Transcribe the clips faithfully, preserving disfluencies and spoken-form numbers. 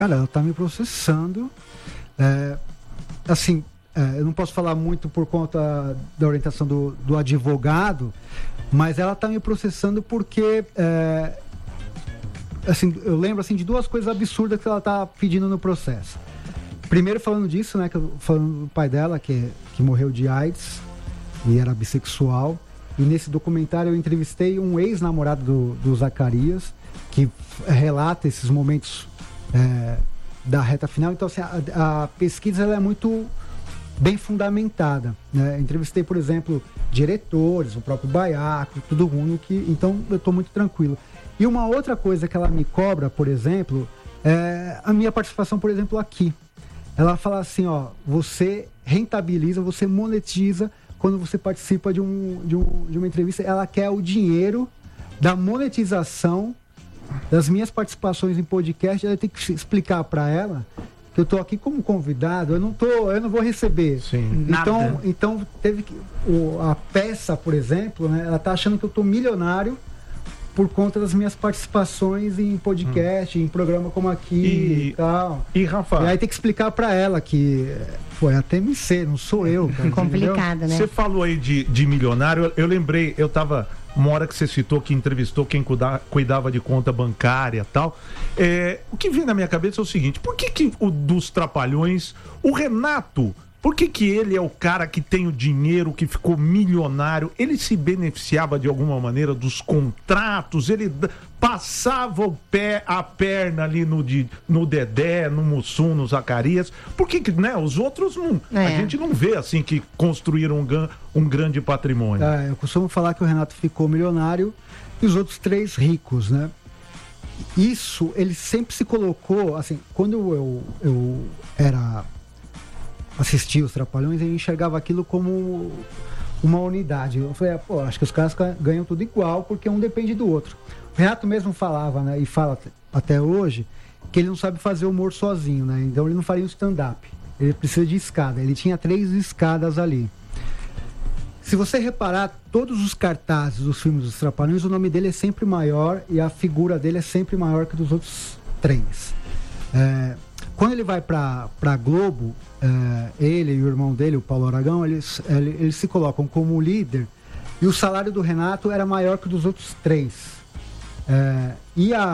Cara, ela tá me processando. É, assim, é, eu não posso falar muito por conta da orientação do, do advogado, mas ela tá me processando porque... É, assim, eu lembro assim, de duas coisas absurdas que ela tá pedindo no processo. Primeiro, falando disso, né, que eu, falando do pai dela, que, que morreu de AIDS e era bissexual. E nesse documentário eu entrevistei um ex-namorado do, do Zacarias, que relata esses momentos é, da reta final. Então, assim, a, a pesquisa ela é muito bem fundamentada, né? Entrevistei, por exemplo, diretores, o próprio Baiaco, todo mundo, que, então eu estou muito tranquilo. E uma outra coisa que ela me cobra, por exemplo, é a minha participação, por exemplo, aqui. Ela fala assim, ó, você rentabiliza, você monetiza quando você participa de, um, de, um, de uma entrevista. Ela quer o dinheiro da monetização das minhas participações em podcast. Ela tem que explicar para ela que eu tô aqui como convidado, eu não, tô, eu não vou receber. Sim, então, nada. então teve que... O, a peça, por exemplo, né, ela tá achando que eu tô milionário por conta das minhas participações em podcast, hum. em programa como aqui e, e tal. E, Rafa... E aí tem que explicar para ela que foi a T M C, não sou eu. Cara, complicada, né? Você falou aí de, de milionário, eu, eu lembrei, eu tava... Uma hora que você citou que entrevistou quem cuida, cuidava de conta bancária e tal. É, o que vem na minha cabeça é o seguinte: por que, que o dos Trapalhões, o Renato, por que, que ele é o cara que tem o dinheiro, que ficou milionário? Ele se beneficiava de alguma maneira dos contratos? Ele passava o pé, a perna ali no, de, no Dedé, no Mussum, no Zacarias? Por que, que né, os outros não, é. a gente não vê assim que construíram um, um grande patrimônio? É, eu costumo falar que o Renato ficou milionário e os outros três ricos, né? Isso, ele sempre se colocou, assim, quando eu, eu era... assistia os Trapalhões, ele enxergava aquilo como uma unidade. Eu falei, pô, acho que os caras ganham tudo igual, porque um depende do outro. O Renato mesmo falava, né, e fala até hoje, que ele não sabe fazer humor sozinho, né? Então ele não faria um stand-up. Ele precisa de escada. Ele tinha três escadas ali. Se você reparar, todos os cartazes dos filmes dos Trapalhões, o nome dele é sempre maior e a figura dele é sempre maior que dos outros três. É... Quando ele vai para a Globo, é, ele e o irmão dele, o Paulo Aragão, eles, eles, eles se colocam como líder e o salário do Renato era maior que o dos outros três. É, e a,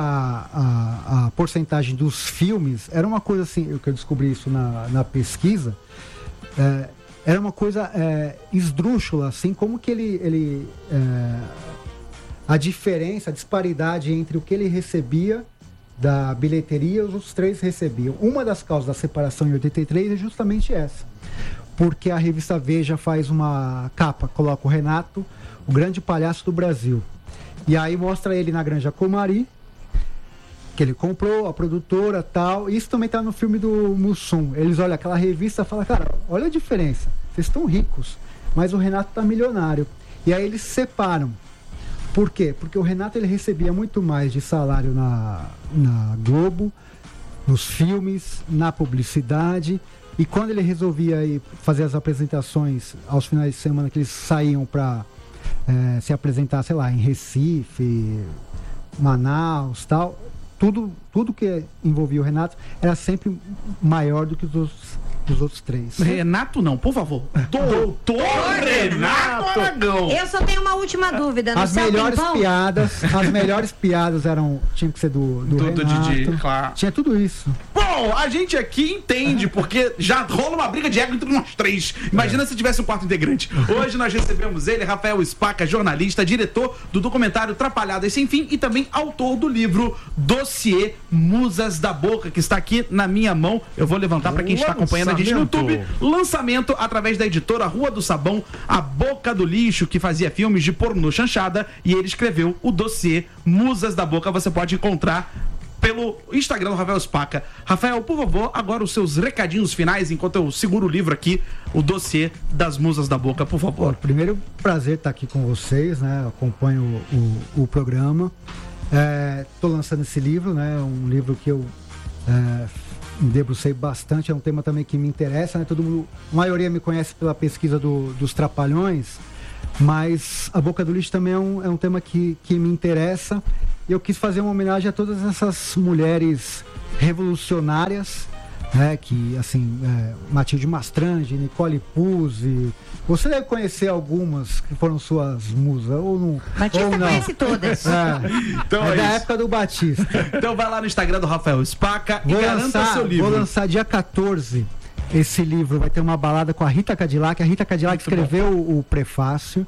a, a porcentagem dos filmes era uma coisa assim, eu que eu descobri isso na, na pesquisa, é, era uma coisa é, esdrúxula, assim, como que ele... ele é, a diferença, a disparidade entre o que ele recebia da bilheteria, os outros três recebiam. Uma das causas da separação em oitenta e três é justamente essa. Porque a revista Veja faz uma capa, coloca o Renato, o grande palhaço do Brasil. E aí mostra ele na Granja Comari, que ele comprou, a produtora e tal. Isso também tá no filme do Mussum. Eles olham aquela revista e falam, cara, olha a diferença. Vocês estão ricos, mas o Renato tá milionário. E aí eles se separam. Por quê? Porque o Renato ele recebia muito mais de salário na, na Globo, nos filmes, na publicidade. E quando ele resolvia ir fazer as apresentações aos finais de semana, que eles saíam para é, se apresentar, sei lá, em Recife, Manaus, tal, tudo, tudo que envolvia o Renato era sempre maior do que os outros, dos outros três. Renato não, por favor. Doutor Renato Aragão. Eu só tenho uma última dúvida. No as melhores piadas, as melhores piadas eram, tinha que ser do, do, do, do Renato. Didi, claro. Tinha tudo isso. Bom, a gente aqui entende, porque já rola uma briga de ego entre nós três. Imagina é. se tivesse um quarto integrante. Hoje nós recebemos ele, Rafael Spaca, jornalista, diretor do documentário Trapalhadas Sem Fim e também autor do livro Dossiê Musas da Boca, que está aqui na minha mão. Eu vou levantar para quem está acompanhando a gente no YouTube. Lançamento através da editora Rua do Sabão, A Boca do Lixo, que fazia filmes de pornô chanchada, e ele escreveu o Dossiê Musas da Boca. Você pode encontrar pelo Instagram do Rafael Spaca. Rafael, por favor, agora os seus recadinhos finais, enquanto eu seguro o livro aqui, o Dossiê das Musas da Boca, por favor. Bom, primeiro, prazer estar aqui com vocês, né? Eu acompanho o, o, o programa. Estou é, lançando esse livro, né? Um livro que eu é, me debrucei bastante, é um tema também que me interessa, né? Todo mundo, a maioria me conhece pela pesquisa do, dos Trapalhões, mas A Boca do Lixo também é um, é um tema que, que me interessa. E eu quis fazer uma homenagem a todas essas mulheres revolucionárias, né, que, assim, é, Matilde Mastrange, Nicole Puzzi. Você deve conhecer algumas que foram suas musas, ou não? Batista ou não. conhece todas. É, Então é é da isso. época do Batista. Então vai lá no Instagram do Rafael Spaca e Vou garanta lançar, seu livro. vou lançar dia quatorze esse livro. Vai ter uma balada com a Rita Cadillac. A Rita Cadillac Muito escreveu o, o prefácio.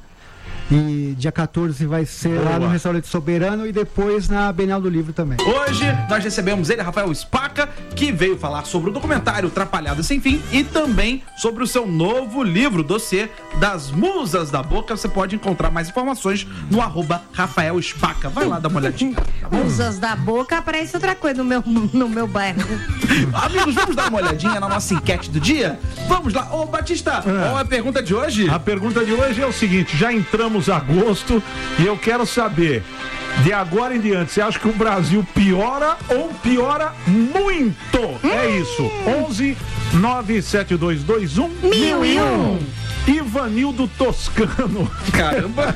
E dia quatorze vai ser Boa. lá no Restaurante Soberano e depois na Bienal do Livro também. Hoje nós recebemos ele, Rafael Spaca, que veio falar sobre o documentário Trapalhada Sem Fim e também sobre o seu novo livro, Dossiê das Musas da Boca. Você pode encontrar mais informações no arroba Rafael Spaca. Vai lá dar uma olhadinha. Musas da boca, aparece outra coisa no meu, no meu bairro. Amigos, vamos dar uma olhadinha na nossa enquete do dia? Vamos lá. Ô, Batista, qual é a pergunta de hoje? A pergunta de hoje é o seguinte: já entramos a agosto e eu quero saber, de agora em diante, você acha que o Brasil piora ou piora muito? É isso. onze nove sete dois dois um Mil e um. Ivanildo Toscano. Caramba.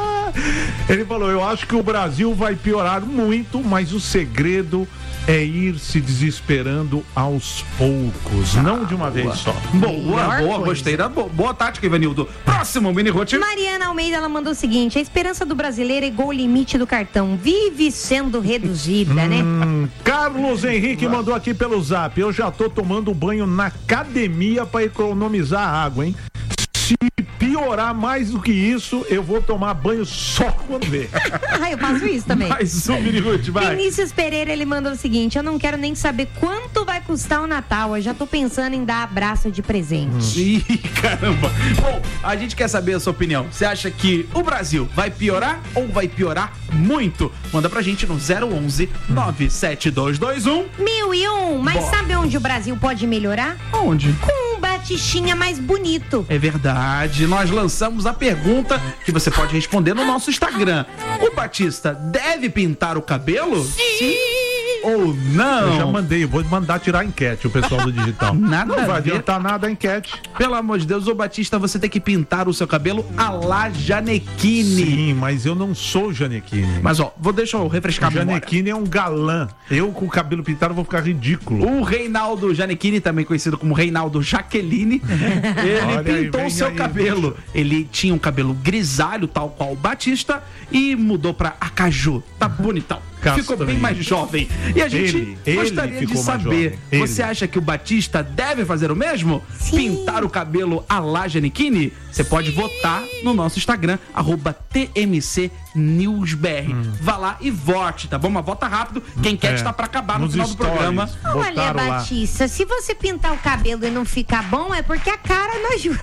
Ele falou: eu acho que o Brasil vai piorar muito, mas o segredo é ir se desesperando aos poucos, não de uma vez só. Boa, Melhor boa, coisa. gostei da boa, boa tática, Ivanildo. Próximo, Mini Ruth. Mariana Almeida, ela mandou o seguinte: a esperança do brasileiro é igual o limite do cartão, vive sendo reduzida, né? Hum, Carlos Henrique mandou aqui pelo zap: eu já tô tomando banho na academia para economizar água, hein? Se piorar mais do que isso, eu vou tomar banho só quando ver. Ah, eu faço isso também. Mais um, Mini Ruth, vai. Vinícius Pereira, ele mandou o seguinte: eu não quero nem saber quanto vai custar o Natal, eu já tô pensando em dar abraço de presente. Ih, caramba. Bom, a gente quer saber a sua opinião. Você acha que o Brasil vai piorar ou vai piorar muito? Manda pra gente no zero onze nove sete dois dois um. Mil e um, mas Bom. sabe onde o Brasil pode melhorar? Onde? Com um batistinha mais bonito. É verdade, nós lançamos a pergunta que você pode responder no nosso Instagram. O Batista deve pintar o cabelo? Sim. Ou não? Eu já mandei, vou mandar tirar a enquete, o pessoal do digital. Nada Não a vai ver. adiantar nada a enquete. Pelo amor de Deus, ô Batista, você tem que pintar o seu cabelo a la Janequine. Sim, mas eu não sou Janequine. Mas ó, vou deixa eu refrescar a memória. Janequine é um galã. Eu com o cabelo pintado vou ficar ridículo. O Reinaldo Janequine, também conhecido como Reinaldo Jaqueline, ele Olha aí, pintou vem o seu aí, cabelo. bicho. Ele tinha um cabelo grisalho, tal qual o Batista, e mudou pra acaju. Tá bonitão. Ficou bem Castanho. mais jovem. E a gente Ele, ele gostaria de ficou mais saber, jovem. Ele. você acha que o Batista deve fazer o mesmo? Sim. Pintar o cabelo a la Janequine? Você pode votar no nosso Instagram, arroba T M C News B R. Vá lá e vote, tá bom? Mas vota rápido, que a enquete É, tá pra acabar no nos final do stories. programa. Olha, Botaram lá. Batista, se você pintar o cabelo e não ficar bom, é porque a cara não ajuda.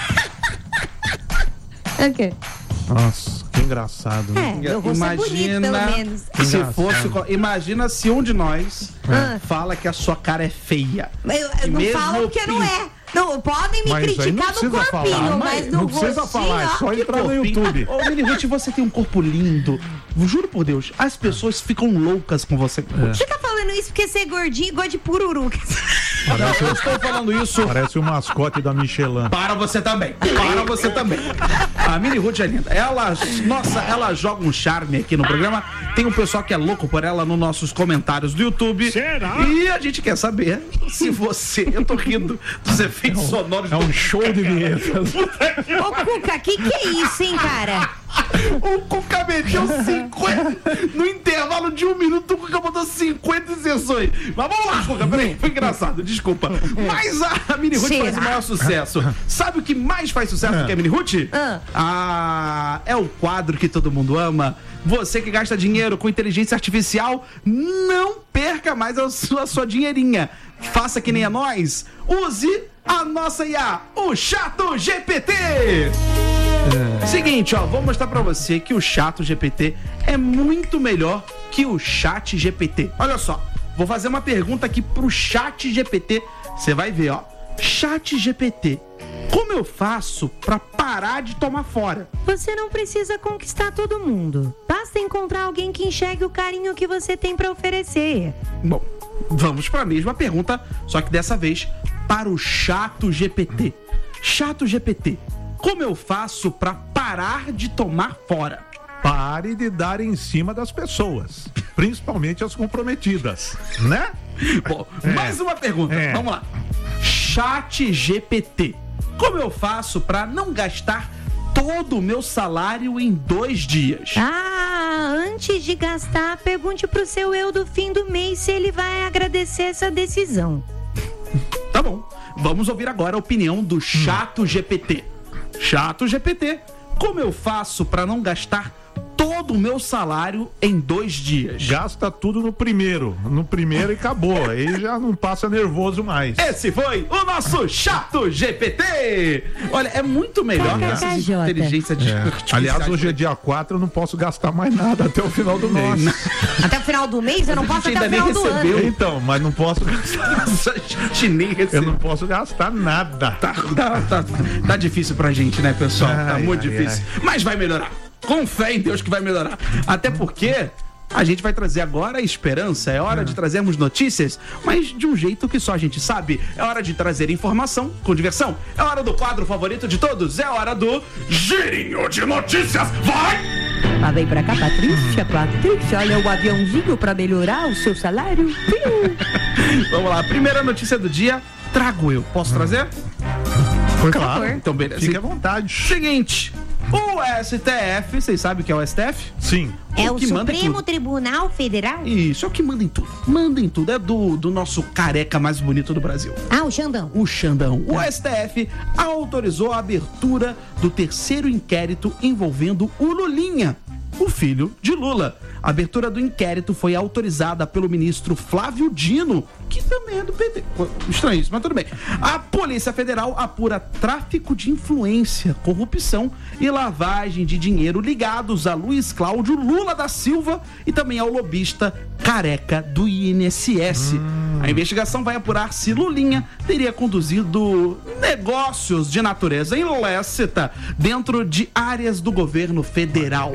O quê? Nossa, que engraçado. É, Né? meu rosto é bonito, pelo menos. Se Engraçado. fosse, imagina se um de nós Ah. fala que a sua cara é feia. Eu, eu E não mesmo falo que não é. Não, podem me Mas aí não criticar no precisa corpinho, falar, mas no não precisa rostinho, falar, é ó. só entrar no YouTube. Ô, Mini Ruth, você tem um corpo lindo. Juro por Deus, as pessoas ficam loucas com você. Ruth. Fica falando isso porque você é gordinho e gosta de pururu. Não, eu estou falando isso Parece o mascote da Michelin. para você também. Para você também. A Mini Ruth é linda. Ela, nossa, ela joga um charme aqui no programa. Tem um pessoal que é louco por ela nos nossos comentários do YouTube. Será? E a gente quer saber se você. Eu tô rindo dos efeitos sonoros É do um show de vinhetas. Ô, Cuca, que que é isso, hein, cara? O Cuca meteu cinquenta. No intervalo de um minuto, o Cuca botou cinquenta inserções. Mas vamos lá, Cuca, peraí. Foi engraçado, desculpa. Mas a Mini Ruth Será? faz o maior sucesso. Sabe o que mais faz sucesso do que a Mini Ruth? Ah. Ah, é o quadro que todo mundo ama. Você que gasta dinheiro com inteligência artificial, não perca mais a sua, a sua dinheirinha. Faça que nem a nós. Use a nossa I A, o Chato G P T. Seguinte, ó, vou mostrar pra você que o Chato G P T é muito melhor que o Chat G P T. Olha só, vou fazer uma pergunta aqui pro Chat G P T. Você vai ver, ó. Chat G P T, como eu faço pra parar de tomar fora? Você não precisa conquistar todo mundo. Basta encontrar alguém que enxergue o carinho que você tem pra oferecer. Bom, vamos para a mesma pergunta, só que dessa vez para o Chato G P T. Chato G P T, como eu faço para parar de tomar fora? pare de dar em cima das pessoas, principalmente as comprometidas, né? Bom, É. mais uma pergunta. É. Vamos lá. Chat G P T. Como eu faço pra não gastar todo o meu salário em dois dias? Ah, antes de gastar, pergunte pro seu eu do fim do mês se ele vai agradecer essa decisão. Tá bom. Vamos ouvir agora a opinião do Chato G P T. Chato G P T. Como eu faço pra não gastar todo o meu salário em dois dias? Gasta tudo no primeiro, no primeiro e acabou. Aí já não passa nervoso mais. Esse foi o nosso Chato G P T. Olha, é muito melhor que essas K K J. inteligências de É. Aliás, hoje é dia quatro, eu não posso gastar mais nada até o final do mês. Até o final do mês? Eu não posso gente até o ainda nem final do recebeu. ano. Então, mas não posso gastar. Nossa, a gente nem Eu recebeu. não posso gastar nada. Tá, tá, tá, tá difícil pra gente, né, pessoal? Tá Ai, muito ai, difícil. Mas vai melhorar. Com fé em Deus que vai melhorar. Até porque a gente vai trazer agora a esperança. É hora de trazermos notícias, mas de um jeito que só a gente sabe. É hora de trazer informação com diversão. É hora do quadro favorito de todos. É hora do Girinho de Notícias. Vai! Mas vem pra cá, Patrícia, Patrícia, olha o aviãozinho pra melhorar o seu salário. Piu. Vamos lá. Primeira notícia do dia. Trago eu. Posso trazer? Foi claro. Então, beleza. Fique à vontade. Seguinte. O S T F, vocês sabem o que é o S T F? Sim. É o que manda em Supremo tudo. Tribunal Federal? Isso, é o que manda em tudo. Manda em tudo. É do, do nosso careca mais bonito do Brasil. Ah, o Xandão. O Xandão. O S T F autorizou a abertura do terceiro inquérito envolvendo o Lulinha, o filho de Lula. A abertura do inquérito foi autorizada pelo ministro Flávio Dino, que também é do P T. Estranho isso, mas tudo bem. A Polícia Federal apura tráfico de influência, corrupção e lavagem de dinheiro ligados a Luiz Cláudio Lula da Silva e também ao lobista careca do I N S S. A investigação vai apurar se Lulinha teria conduzido negócios de natureza ilícita dentro de áreas do governo federal.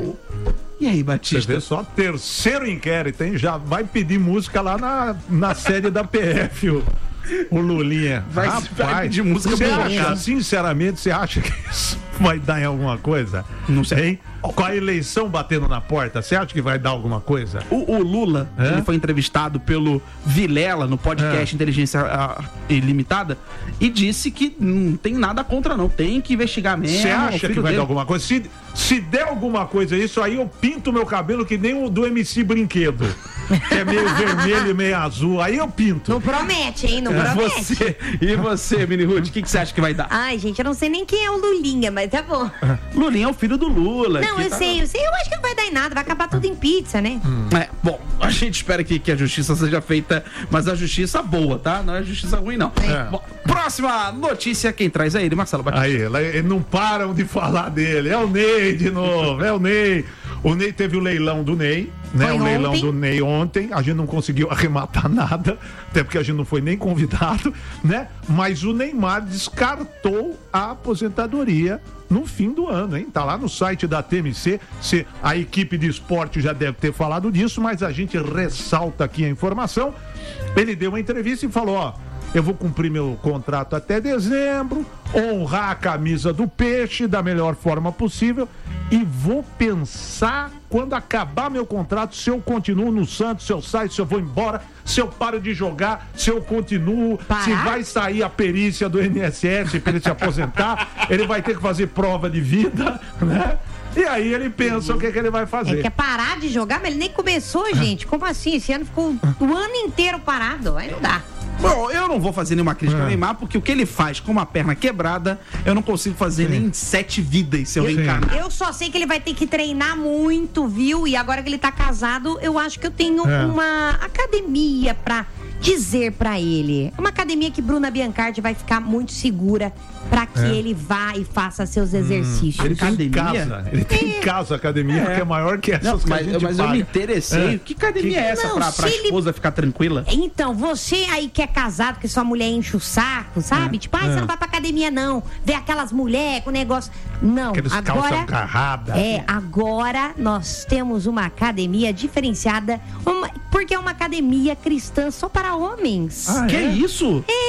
E aí, Você Batista? vê só, terceiro inquérito, hein? Já vai pedir música lá na, na sede da P F, o, o Lulinha. Vai- vai pedir música você bonita. acha, sinceramente, você acha que isso vai dar em alguma coisa? Não sei. Hein? Com a eleição batendo na porta, você acha que vai dar alguma coisa? O, o Lula, É? ele foi entrevistado pelo Vilela no podcast É. Inteligência ah, Ilimitada e disse que não tem nada contra, não. Tem que investigar mesmo. Você o acha filho que vai dele. dar alguma coisa? Se, se der alguma coisa isso, aí eu pinto meu cabelo que nem o do M C Brinquedo. Que é meio vermelho e meio azul. Aí eu pinto. Não promete, hein? Não E promete. você, e você, Mini Ruth, o que, que você acha que vai dar? Ai, gente, eu não sei nem quem é o Lulinha, mas tá bom. Lulinha é o filho do Lula. Não, que eu tá- sei, eu sei. Eu acho que não vai dar em nada. Vai acabar tudo em pizza, né? É, bom, a gente espera que, que a justiça seja feita, mas a justiça boa, tá? Não é a justiça ruim, não. É. Bom, próxima notícia, quem traz é ele, Marcelo Batista. Aí, ela- eles não param de falar dele. É o Ney de novo, é o Ney. O Ney teve o leilão do Ney, né? Foi o leilão ontem. do Ney ontem. A gente não conseguiu arrematar nada, até porque a gente não foi nem convidado, né? Mas o Neymar descartou a aposentadoria no fim do ano, hein? Tá lá no site da T M C. Se, a equipe de esporte já deve ter falado disso, mas a gente ressalta aqui a informação. Ele deu uma entrevista e falou, ó, eu vou cumprir meu contrato até dezembro, honrar a camisa do Peixe da melhor forma possível e vou pensar quando acabar meu contrato se eu continuo no Santos, se eu saio, se eu vou embora, se eu paro de jogar, se eu continuo, Parar? se vai sair a perícia do I N S S para ele se aposentar, ele vai ter que fazer prova de vida, né? E aí ele pensa o que, que ele vai É fazer. que é parar de jogar, mas ele nem começou, gente. Como assim? Esse ano ficou o ano inteiro parado. Aí não dá. Bom, eu não vou fazer nenhuma crítica É. ao Neymar, porque o que ele faz com uma perna quebrada, eu não consigo fazer nem sete vidas se eu Sim. reencarnar. Eu só sei que ele vai ter que treinar muito, viu? E agora que ele tá casado, eu acho que eu tenho É. uma academia pra dizer pra ele. Uma academia que Bruna Biancardi vai ficar muito segura pra que É. ele vá e faça seus exercícios. Ele tem em Academia? casa, ele tem em casa a academia É. que é maior que essas Não, que a mas, gente mas eu paga. me interessei. É. Que academia é essa Não, pra, pra se ele- esposa ficar tranquila? Então, você aí que é casado, que sua mulher enche o saco, sabe? Tipo, ah, você não vai pra academia, não. Vê aquelas mulheres com negócio. Não, Aqueles agora. calça agarrada. É, agora nós temos uma academia diferenciada, uma- porque é uma academia cristã só para homens. Ah, Que é? isso? É, olha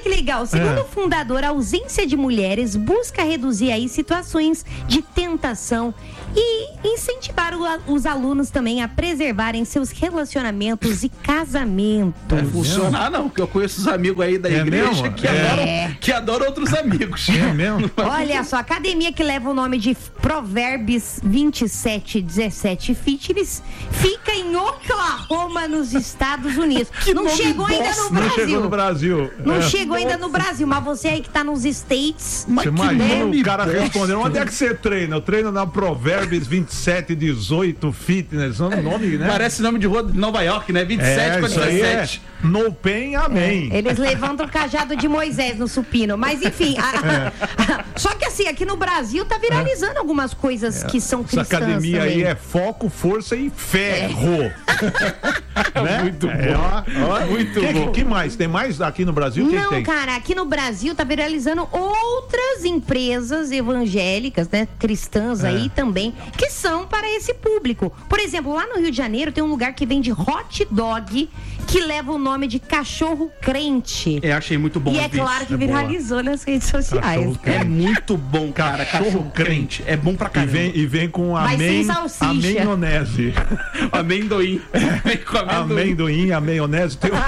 que legal. Segundo É. o fundador, a ausência de mulheres busca reduzir aí situações de tentação e incentivar o- os alunos também a preservarem seus relacionamentos e casamentos. Não vai funcionar, não, porque eu conheço os amigos aí da É igreja mesmo? que, É. adoram, que adoram outros amigos. É mesmo? Olha só, a academia que leva o nome de Provérbios vinte e sete dezessete Fitness fica em Oklahoma, nos Estados Unidos. Não nome chegou ainda bosta. no Não chegou no Brasil. Brasil. Não É. chegou ainda no Brasil, mas você aí que tá nos States. Você imagina nome o cara bosta. respondendo, onde é que você treina? Eu treino na Provérbios vinte e sete dezoito Fitness. É um nome, né? Parece nome de rua de Nova York, né? vinte e sete É, com isso aí é dezessete. no pen, amém. Eles levantam o cajado de Moisés no supino. Mas enfim, a- a- só que assim, aqui no Brasil tá viralizando algumas coisas que são Essa cristãs academia também. aí é foco, força e ferro. Né? Muito É, bom. ó, ó. Muito que, bom. que mais? Tem mais aqui no Brasil? O que Não, que tem? cara, aqui no Brasil tá viralizando outras empresas evangélicas, né, cristãs É. aí também, que são para esse público. Por exemplo, lá no Rio de Janeiro tem um lugar que vende hot dog que leva o nome de cachorro crente. É, achei muito bom. e é esse vídeo. claro que é boa. viralizou nas redes sociais. Cachorro É muito bom, cara. Cachorro crente. É bom pra E caramba. vem, e vem com Vai sem amém, salsicha. amenonese. Amendoim. Vem com amendoim. Amendoim, a maionese. Tem...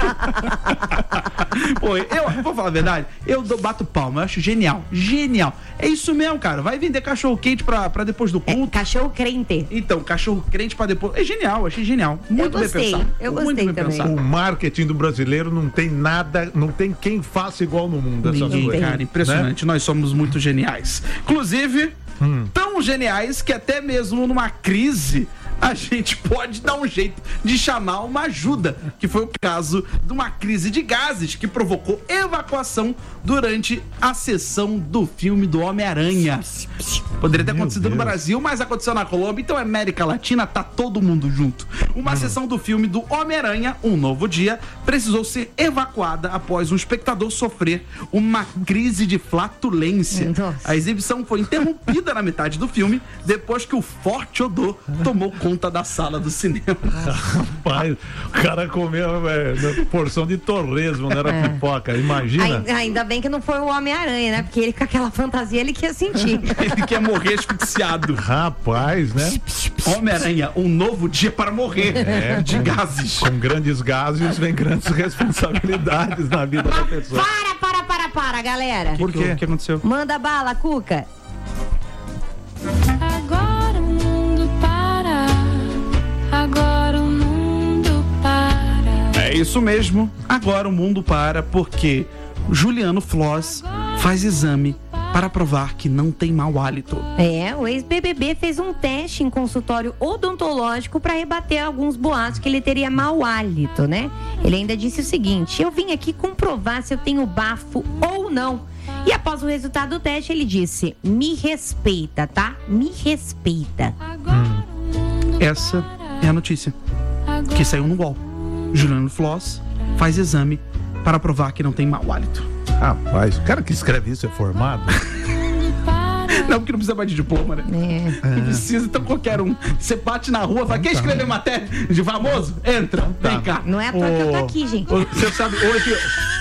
Pô, eu vou falar a verdade, eu dou- bato palma, eu acho genial. Genial. É isso mesmo, cara. Vai vender cachorro quente pra, pra depois do É, culto. cachorro crente. Então, cachorro crente pra depois. É genial, achei genial. Muito Eu gostei, bem pensado. eu Muito gostei bem também. pensado. O marketing do brasileiro não tem nada, não tem quem faça igual no mundo. Essas Ninguém, coisas. cara, impressionante. Nós somos muito geniais. Inclusive, tão geniais que até mesmo numa crise a gente pode dar um jeito de chamar uma ajuda, que foi o caso de uma crise de gases que provocou evacuação durante a sessão do filme do Homem-Aranha. Poderia ter Meu acontecido no Deus. Brasil, mas aconteceu na Colômbia, então América Latina tá todo mundo junto. Uma sessão do filme do Homem-Aranha, Um Novo Dia, precisou ser evacuada após um espectador sofrer uma crise de flatulência. Nossa. A exibição foi interrompida na metade do filme, depois que o forte odor tomou conta da sala do cinema. Rapaz, o cara comeu é, porção de torresmo, não era pipoca. Imagina. Ai- Ainda bem que não foi o Homem-Aranha, né? Porque ele com aquela fantasia ele quer sentir. Ele quer morrer asfixiado. Rapaz, né? Homem-Aranha, Um Novo Dia para Morrer É, de com- gases. Com grandes gases vem grandes responsabilidades na vida da pessoa. Para, para, para, para, galera. Por quê? O que aconteceu? Manda bala, Cuca. Agora o mundo para, agora o mundo para. É isso mesmo. Agora o mundo para porque Juliano Floss faz exame para provar que não tem mau hálito. É, o ex-B B B fez um teste em consultório odontológico para rebater alguns boatos que ele teria mau hálito, né? Ele ainda disse o seguinte: eu vim aqui comprovar se eu tenho bafo ou não. E após o resultado do teste, ele disse: me respeita, tá? Me respeita. Agora o mundo Essa é a notícia que saiu no U O L. Juliano Floss faz exame para provar que não tem mau hálito. Rapaz, o cara que escreve isso é formado? para. Não, porque não precisa mais de diploma, né? É. Não precisa, então qualquer um. Você bate na rua, fala, quer escrever matéria de famoso? Entra, vem cá. Não é à toa que eu tô Ô, aqui, gente. ô, Você sabe, hoje.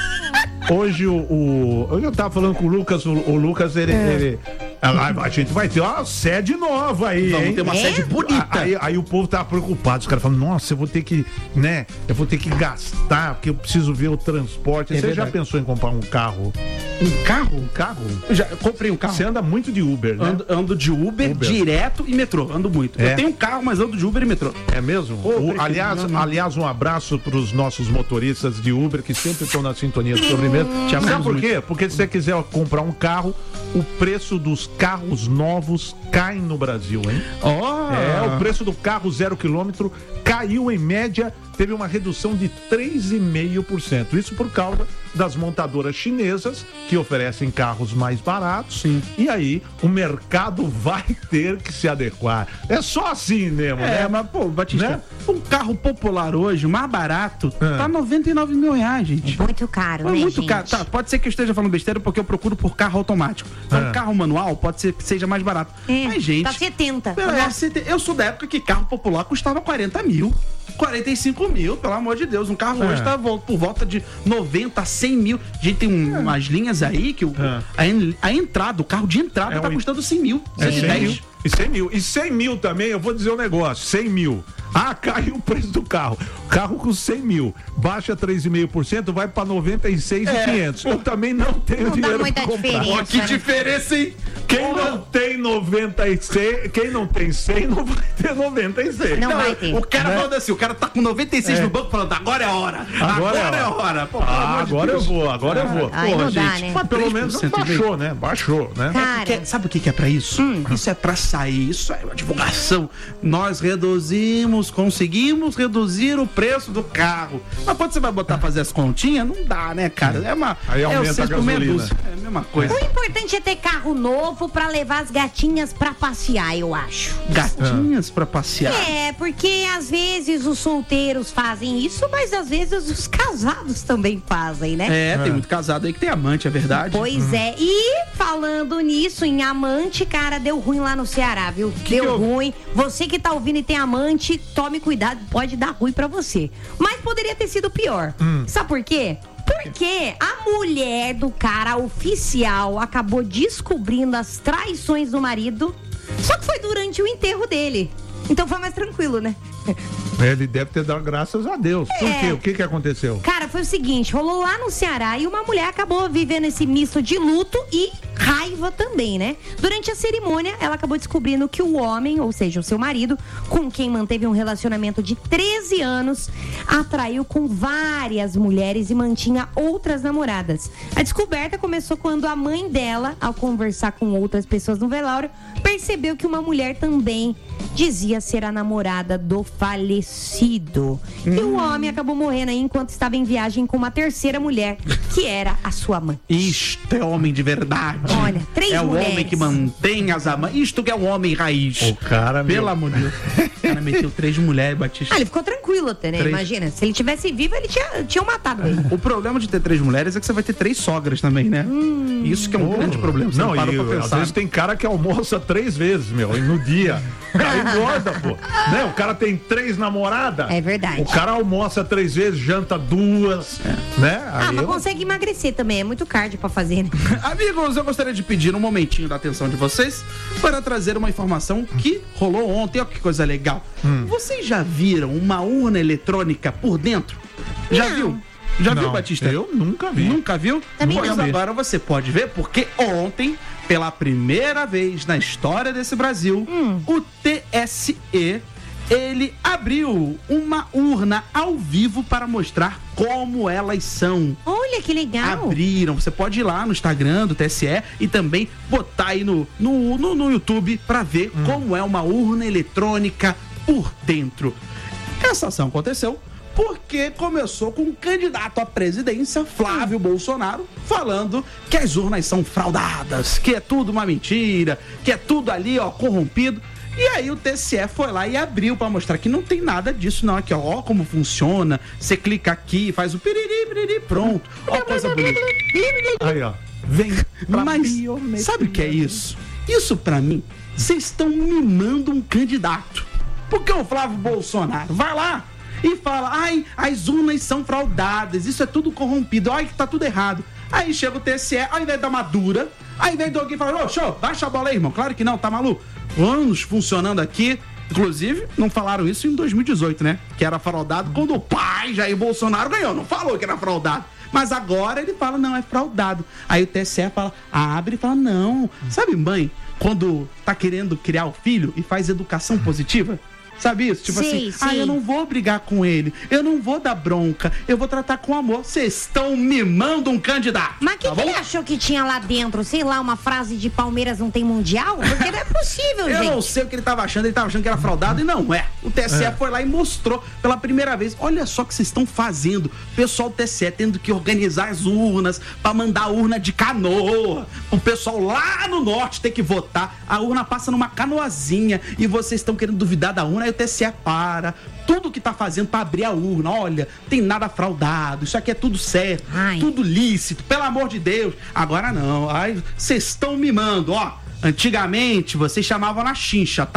Hoje o, o. Eu tava falando com o Lucas, o, o Lucas, ele. ele a, a gente vai ter uma sede nova aí, Vamos hein? ter uma É? sede bonita. Aí, aí o povo tá preocupado, os caras falam, nossa, eu vou ter que, né? Eu vou ter que gastar, porque eu preciso ver o transporte. Você já verdade. pensou em comprar um carro? Um carro? Um carro? Eu já eu comprei um carro. Você anda muito de Uber, né? Ando, ando de Uber, Uber. direto e metrô. Ando muito. É. Eu tenho um carro, mas ando de Uber e metrô. É mesmo? Ô, O- prefeito, aliás, não, não. aliás, um abraço para os nossos motoristas de Uber que sempre estão na sintonia do sobremesa. Te Sabe amamos por muito. quê? Porque se você quiser comprar um carro, o preço dos carros novos cai no Brasil, hein? Ó! É, o preço do carro zero quilômetro caiu em média, teve uma redução de três vírgula cinco por cento. Isso por causa das montadoras chinesas que oferecem carros mais baratos. Sim. E aí o mercado vai ter que se adequar. É só assim mesmo, É, né? mas, pô, Batista, Né? um carro popular hoje, o mais barato, É. tá noventa e nove mil reais, gente. Muito caro, É né, muito gente? caro. Tá, pode ser que eu esteja falando besteira porque eu procuro por carro automático. Então, É. carro manual pode ser que seja mais barato. É, Mas, gente. tá setenta. é, se te- eu sou da época que carro popular custava quarenta mil. quarenta e cinco mil, pelo amor de Deus. Um carro É. hoje tá vol- por volta de noventa a cem mil. Gente, tem um- umas linhas aí que o, É. a, en- a entrada, o carro de entrada É tá um- custando cem mil. É cento e cem dez. mil. E cem mil. E cem mil também, eu vou dizer um negócio, cem mil. Ah, caiu o preço do carro. Carro com cem mil, baixa três vírgula cinco por cento, vai para noventa e seis mil e quinhentos. Eu também não tenho Não dá dinheiro muita pra comprar. diferença. Ó, que né? diferença, hein? Quem não tem noventa e seis, quem não tem cem não vai ter noventa e seis. Não vai ter. O cara Né? falando assim, o cara tá com noventa e seis É. no banco falando, agora é a hora. Agora Agora, é é a a hora. Pô, pelo Ah, amor de agora eu Deus. vou, agora eu vou. Aí não dá, né? Mas pelo menos três por cento baixou, né? Baixou, né? Cara, Porque, sabe o que, que é pra isso? Isso é pra sair, isso é uma divulgação. Nós reduzimos, conseguimos reduzir o preço do carro. Mas quando você vai botar pra fazer as continhas, não dá, né, cara? É uma. Aí é o aumenta a seis por meia gasolina. dúzia. É a mesma coisa. o importante é ter carro novo pra levar as gatinhas pra passear, eu acho. Gatinhas pra passear. É, porque às vezes os solteiros fazem isso, mas às vezes os casados também fazem, né? É, tem muito casado aí que tem amante, é verdade. Pois é, e falando nisso, em amante, cara, deu ruim lá no Ceará, viu? deu que houve? ruim. Você que tá ouvindo e tem amante, tome cuidado, pode dar ruim pra você. Mas poderia ter sido pior. Sabe por quê? Porque a mulher do cara oficial acabou descobrindo as traições do marido, só que foi durante o enterro dele. Então foi mais tranquilo, né? Ele deve ter dado graças a Deus. Por É. quê? O que que aconteceu? Cara, foi o seguinte, rolou lá no Ceará e uma mulher acabou vivendo esse misto de luto e raiva também, né? Durante a cerimônia, ela acabou descobrindo que o homem, ou seja, o seu marido, com quem manteve um relacionamento de treze anos, atraiu com várias mulheres e mantinha outras namoradas. A descoberta começou quando a mãe dela, ao conversar com outras pessoas no velório, percebeu que uma mulher também dizia ser a namorada do falecido. E o homem acabou morrendo aí enquanto estava em viagem com uma terceira mulher, que era a sua mãe. Isto é homem de verdade. Olha, três É o mulheres. homem que mantém as amantes. Isto que é um homem raiz. O cara, meu. Pelo amor de Deus. O cara meteu três mulheres, Batista. Ah, ele ficou tranquilo até, né? Três. Imagina, se ele tivesse vivo, ele tinha, tinha matado ele. O problema de ter três mulheres é que você vai ter três sogras também, né? Isso que é um grande problema. Você não, Não, parou e pra às pensar. vezes tem cara que almoça três vezes, meu, e no dia. O cara engorda, pô. Né? O cara tem três namoradas. É verdade. O cara almoça três vezes, janta duas, né? Ah, Aí mas eu- consegue emagrecer também, é muito cardio pra fazer, né? Amigos, eu gostaria de pedir um momentinho da atenção de vocês para trazer uma informação que rolou ontem. Olha que coisa legal. Hum. Vocês já viram uma urna eletrônica por dentro? Já Não. viu? Já viu, Não, Batista? eu nunca vi. Nunca viu? Também Pois não. agora você pode ver, porque ontem, pela primeira vez na história desse Brasil, Hum. o T S E, ele abriu uma urna ao vivo para mostrar como elas são. Olha que legal. Abriram, você pode ir lá no Instagram do T S E e também botar aí no, no, no, no YouTube para ver como é uma urna eletrônica por dentro. Essa ação aconteceu porque começou com um candidato à presidência, Flávio Bolsonaro, falando que as urnas são fraudadas, que é tudo uma mentira, que é tudo ali, ó, corrompido. E aí o T S E foi lá e abriu pra mostrar que não tem nada disso não. Aqui, ó, ó como funciona. Você clica aqui, faz o piriri, piriri, pronto. Ó, coisa bonita. Aí, ó. Vem pra Mas biometria. sabe o que é isso? Isso pra mim, vocês estão mimando um candidato. Porque o Flávio Bolsonaro vai lá e fala, ai, as urnas são fraudadas, isso é tudo corrompido, ai que tá tudo errado. Aí chega o T S E, ao invés de dar uma dura, aí vem alguém e fala, ô, show, baixa a bola aí, irmão. Claro que não, tá maluco? Anos funcionando aqui. Inclusive, não falaram isso em dois mil e dezoito, né? Que era fraudado quando o pai Jair Bolsonaro ganhou. Não falou que era fraudado. Mas agora ele fala, não, é fraudado. Aí o T S E fala, abre e fala, não. Sabe, mãe, quando tá querendo criar o filho e faz educação positiva? Sabe isso? Tipo Sim, assim, ah, sim. eu não vou brigar com ele, eu não vou dar bronca, eu vou tratar com amor. Vocês estão mimando um candidato. Mas o que, tá que bom? ele achou que tinha lá dentro? Sei lá, uma frase de Palmeiras não tem mundial? Porque não é possível, Eu gente. não sei o que ele tava achando, ele tava achando que era fraudado e não é. O T S E É. foi lá e mostrou pela primeira vez. Olha só o que vocês estão fazendo. O pessoal do T S E tendo que organizar as urnas pra mandar a urna de canoa. O pessoal lá no norte ter que votar. A urna passa numa canoazinha e vocês estão querendo duvidar da urna, aí o T S E para. Tudo que tá fazendo pra abrir a urna. Olha, tem nada fraudado. Isso aqui é tudo certo, Ai. tudo lícito, pelo amor de Deus. Agora não. Ai, vocês estão mimando, ó. Antigamente, vocês chamavam na chincha, tá?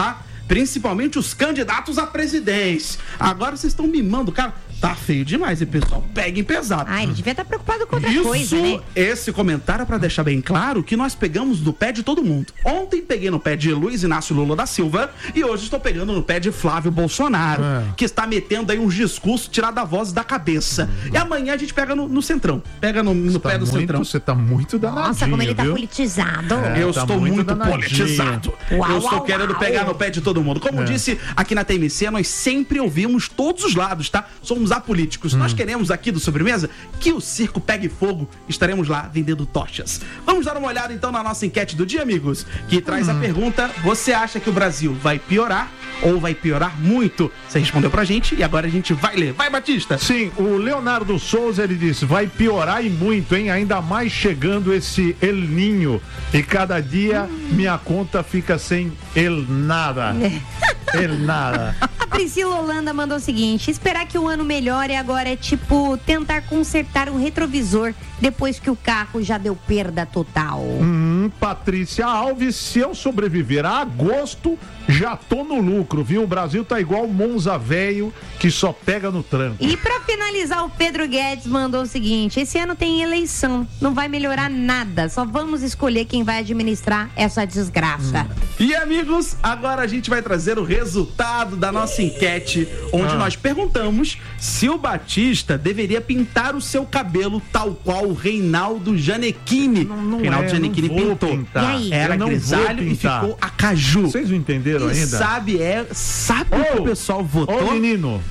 principalmente os candidatos à presidência. Agora vocês estão mimando, cara. Tá feio demais, e pessoal, peguem pesado. Ah, ele devia estar preocupado com outra Isso, coisa, né? esse comentário é pra deixar bem claro que nós pegamos no pé de todo mundo. Ontem peguei no pé de Luiz Inácio Lula da Silva e hoje estou pegando no pé de Flávio Bolsonaro, É. que está metendo aí uns discursos tirados da voz da cabeça. E amanhã a gente pega no, no centrão, pega no, no Você pé tá do muito, centrão. Você tá muito danadinho, Nossa, como ele tá viu? politizado. É. Eu tá estou muito muito, danadinho. politizado. Uau, eu estou uau, querendo uau. pegar no pé de todo mundo. Como É. disse aqui na T M C, nós sempre ouvimos todos os lados, tá? Somos apolíticos. Hum. Nós queremos aqui do Sobremesa que o circo pegue fogo. Estaremos lá vendendo tochas. Vamos dar uma olhada então na nossa enquete do dia, amigos, que traz Hum. a pergunta: você acha que o Brasil vai piorar ou vai piorar muito? Você respondeu pra gente e agora a gente vai ler. Vai, Batista! Sim, o Leonardo Souza, ele disse, vai piorar e muito, hein? Ainda mais chegando esse El Ninho. E cada dia minha conta fica sem El Nada. El Nada. A Priscila Holanda mandou o seguinte: esperar que o ano melhore agora é tipo tentar consertar um retrovisor depois que o carro já deu perda total. Hum, Patrícia Alves, se eu sobreviver a agosto, já tô no lucro, viu? O Brasil tá igual Monza velho, que só pega no tranco. E pra finalizar, o Pedro Guedes mandou o seguinte: esse ano tem eleição, não vai melhorar nada, só vamos escolher quem vai administrar essa desgraça. E amigos, agora a gente vai trazer o resultado da nossa enquete, onde Ah. nós perguntamos se o Batista deveria pintar o seu cabelo tal qual o Reinaldo Gianecchini. Não, não Reinaldo é, Gianecchini não vou pintou. pintar. E aí? Era Eu não vou grisalho e pintar. ficou acaju. Vocês não entenderam E ainda? sabe, é, sabe o que o pessoal votou? Ô, menino,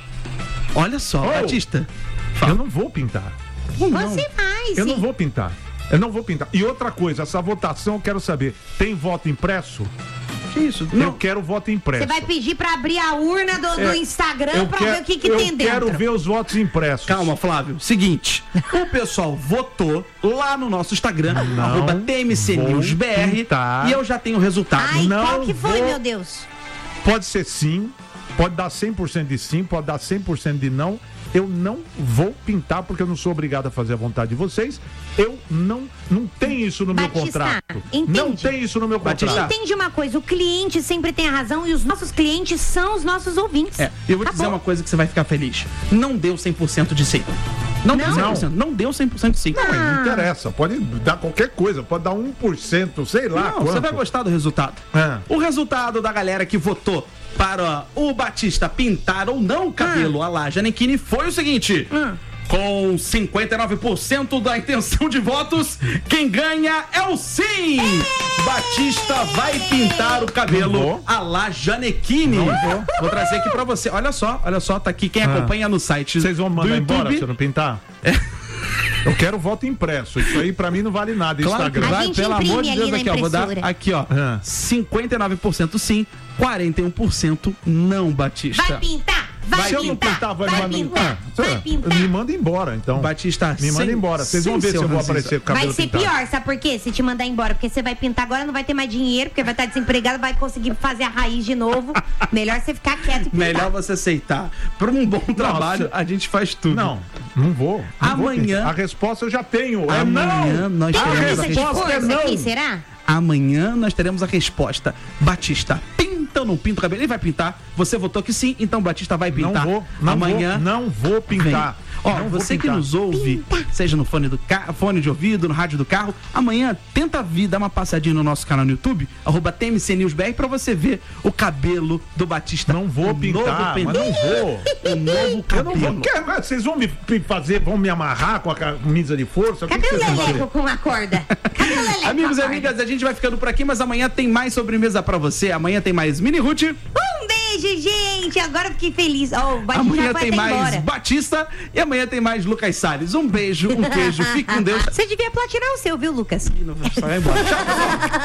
Olha só, Ô. Batista. eu não vou pintar. Você vai, Eu sim. não vou pintar. Eu não vou pintar. E outra coisa, essa votação eu quero saber, tem voto impresso? Que isso? Eu quero voto impresso. Você vai pedir pra abrir a urna do, do É, Instagram eu pra quero- ver o que, que eu tem dentro. quero ver os votos impressos. Calma, Flávio. Seguinte, o pessoal votou lá no nosso Instagram, Não arroba T M C News B R, pintar. e eu já tenho o resultado. Ai, não qual que foi, vou- meu Deus? Pode ser sim, pode dar cem por cento de sim, pode dar cem por cento de não. Eu não vou pintar porque eu não sou obrigado a fazer a vontade de vocês. Eu não, não tem isso no meu Batista, contrato. entende? Não tem isso no meu Batista, contrato. Entende uma coisa, o cliente sempre tem a razão e os nossos clientes são os nossos ouvintes. É, eu vou te dizer Acabou. uma coisa que você vai ficar feliz. Não deu cem por cento de sim. Não, deu Não? cem por cento. Não deu cem por cento de sim. Não, Ah. não interessa. Pode dar qualquer coisa. Pode dar um por cento, sei lá. Não, quanto. você vai gostar do resultado. É. O resultado da galera que votou para o Batista pintar ou não o cabelo Ah. a lá Gianecchini foi o seguinte. Com cinquenta e nove por cento da intenção de votos, quem ganha é o sim! Batista vai pintar o Não cabelo vou. a lá Gianecchini. Não vou. Vou trazer aqui pra você. Olha só, olha só, tá aqui quem Ah. acompanha no site Vocês vão do mandar embora YouTube. se eu não pintar? Eu quero voto impresso. Isso aí pra mim não vale nada. Claro que Instagram. A vai, gente pelo amor imprime de ali Deus, na aqui, ó. Vou dar impressora. aqui, ó. Ah. cinquenta e nove por cento sim, quarenta e um por cento não, Batista. Vai pintar, vai Se eu não pintar, pintar, vai, vai mandar- pintar, Ah, vai pintar. Me manda embora, então. Batista, Me manda sem- embora. Vocês vão sem ver se seu eu vou racismo. aparecer com o cabelo Vai ser pintado. pior, sabe por quê? Se te mandar embora, porque você vai pintar agora, não vai ter mais dinheiro, porque vai estar desempregado, vai conseguir fazer a raiz de novo. Melhor você ficar quieto e pintar. Melhor você aceitar. Por um bom trabalho, a gente faz tudo. Não, não vou. não vou Amanhã- pintar. A resposta eu já tenho. É Amanhã não. nós Tem A teremos camisa a de resposta é força não. aqui, será? Amanhã nós teremos a resposta. Batista, pinta ou não pinta o cabelo? Ele vai pintar. Você votou que sim, então Batista vai Não pintar. vou, não Amanhã. vou, não vou Vem. pintar. Ó, Não vou você que pintar. nos ouve, seja no fone, do ca... fone de ouvido, no rádio do carro, amanhã tenta vir, dar uma passadinha no nosso canal no YouTube, arroba T M C News B R, pra você ver o cabelo do Batista. Não vou O pintar, novo mas penteado. não vou. O novo Eu não cabelo. vou. Quer- Vocês vão me me fazer, vão me amarrar com a camisa de força? O que Cadê que o vocês vão Leleco fazer? com a corda? Cadê o Leleco Amigos e com a corda? amigas, a gente vai ficando por aqui, mas amanhã tem mais sobremesa pra você. Amanhã tem mais Mini Ruth. Um beijo, gente. Agora eu fiquei feliz. Ó, o Batista Amanhã já foi tem até mais embora. Batista e amanhã tem mais Lucas Salles. Um beijo, um queijo, fique com Deus. Você devia platinar o seu, viu, Lucas? Só vai embora. Tchau, pessoal.